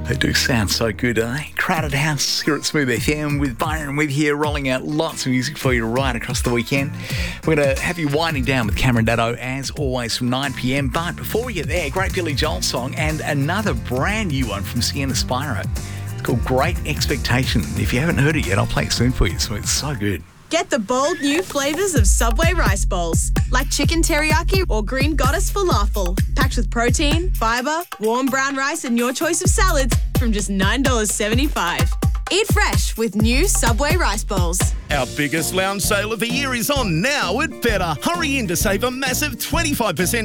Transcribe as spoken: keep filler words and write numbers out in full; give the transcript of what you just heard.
They do sound so good, don't they? Crowded House here at Smooth F M with Byron with here, rolling out lots of music for you right across the weekend. We're going to have you winding down with Cameron Daddo as always from nine p.m. But before we get there, great Billy Joel song and another brand new one from Sienna Spiro. It's called Great Expectation. If you haven't heard it yet, I'll play it soon for you. So it's so good. Get the bold new flavours of Subway rice bowls, like chicken teriyaki or green goddess falafel, packed with protein, fibre, warm brown rice and your choice of salads from just nine dollars seventy-five. Eat fresh with new Subway rice bowls. Our biggest lounge sale of the year is on now at Better. Hurry in to save a massive twenty-five percent